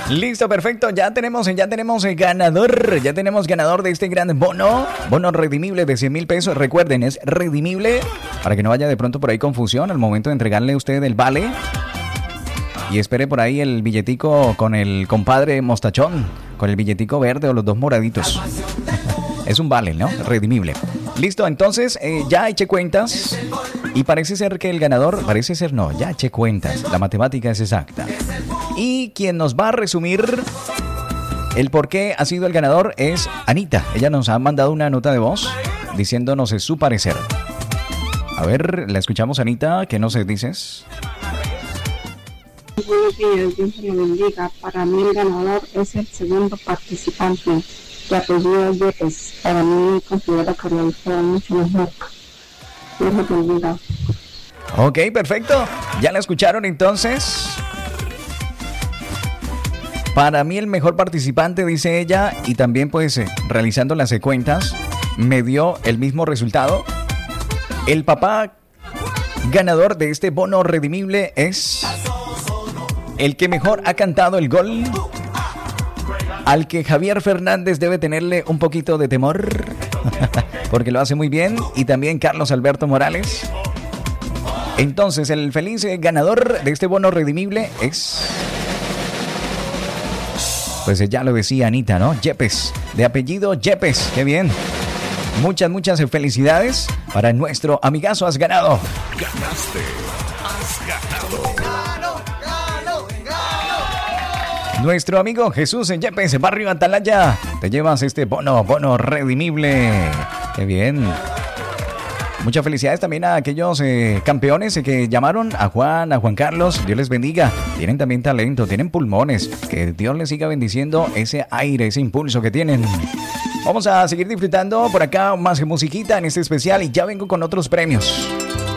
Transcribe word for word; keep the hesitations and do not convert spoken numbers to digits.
Listo, perfecto. Ya tenemos, ya tenemos ganador. Ya tenemos ganador de este gran bono. Bono redimible de cien mil pesos. Recuerden, es redimible para que no haya de pronto por ahí confusión al momento de entregarle a usted el vale. Y espere por ahí el billetico con el compadre mostachón, con el billetico verde o los dos moraditos. Es un vale, ¿no? Redimible. Listo, entonces eh, ya eché cuentas. Y parece ser que el ganador, parece ser no, ya eché cuentas. La matemática es exacta. Y quien nos va a resumir el por qué ha sido el ganador es Anita. Ella nos ha mandado una nota de voz diciéndonos su parecer. A ver, la escuchamos, Anita. ¿Qué nos dices? Buenos días, Dios te lo bendiga. Para mí el ganador es el segundo participante, de apellido Yepes. Para mí considero que lo hizo mucho mejor. Dios te bendiga. Ok, perfecto. ¿Ya la escucharon entonces? Para mí el mejor participante, dice ella, y también pues eh, realizando las cuentas, me dio el mismo resultado. El papá ganador de este bono redimible es el que mejor ha cantado el gol, al que Javier Fernández debe tenerle un poquito de temor, porque lo hace muy bien, y también Carlos Alberto Morales. Entonces, el feliz ganador de este bono redimible es, pues ya lo decía Anita, ¿no? Yepes, de apellido Yepes. ¡Qué bien! Muchas, muchas felicidades para nuestro amigazo. Has ganado. Ganaste. Has ganado. Nuestro amigo Jesús en Yepes, Barrio Atalaya. Te llevas este bono, bono redimible. ¡Qué bien! Muchas felicidades también a aquellos eh, campeones que llamaron, a Juan, a Juan Carlos. Dios les bendiga. Tienen también talento, tienen pulmones. Que Dios les siga bendiciendo ese aire, ese impulso que tienen. Vamos a seguir disfrutando por acá más musiquita en este especial y ya vengo con otros premios.